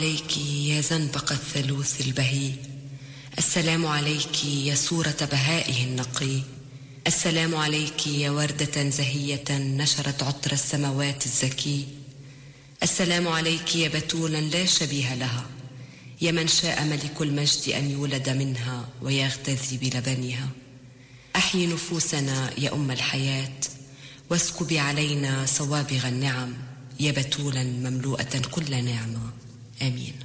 عليك يا زنبق الثلوث البهي، السلام عليك يا صورة بهائه النقي، السلام عليك يا وردة زهية نشرت عطر السماوات الزكي، السلام عليك يا بتولا لا شبيه لها، يا من شاء ملك المجد أن يولد منها ويغتذي بلبنها. أحيي نفوسنا يا أم الحياة، واسكبي علينا صوابغ النعم، يا بتولا مملوءة كل نعمة. آمين.